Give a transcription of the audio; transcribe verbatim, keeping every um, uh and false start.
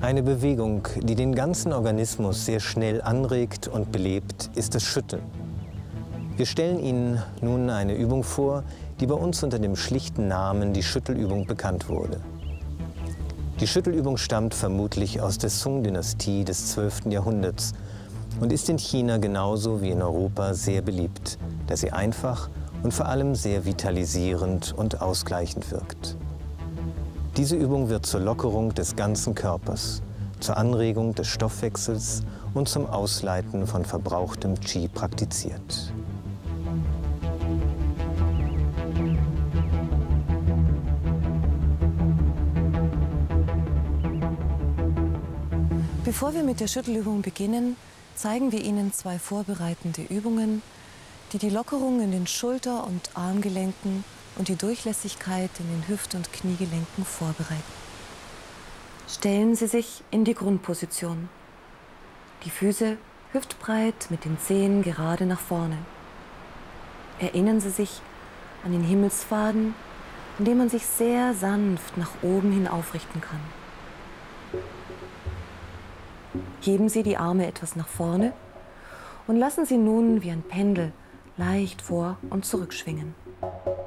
Eine Bewegung, die den ganzen Organismus sehr schnell anregt und belebt, ist das Schütteln. Wir stellen Ihnen nun eine Übung vor, die bei uns unter dem schlichten Namen die Schüttelübung bekannt wurde. Die Schüttelübung stammt vermutlich aus der Sung-Dynastie des zwölften Jahrhunderts und ist in China genauso wie in Europa sehr beliebt, da sie einfach und vor allem sehr vitalisierend und ausgleichend wirkt. Diese Übung wird zur Lockerung des ganzen Körpers, zur Anregung des Stoffwechsels und zum Ausleiten von verbrauchtem Qi praktiziert. Bevor wir mit der Schüttelübung beginnen, zeigen wir Ihnen zwei vorbereitende Übungen, die die Lockerung in den Schulter- und Armgelenken und die Durchlässigkeit in den Hüft- und Kniegelenken vorbereiten. Stellen Sie sich in die Grundposition. Die Füße hüftbreit mit den Zehen gerade nach vorne. Erinnern Sie sich an den Himmelsfaden, an dem man sich sehr sanft nach oben hin aufrichten kann. Heben Sie die Arme etwas nach vorne und lassen Sie nun wie ein Pendel leicht vor- und zurückschwingen.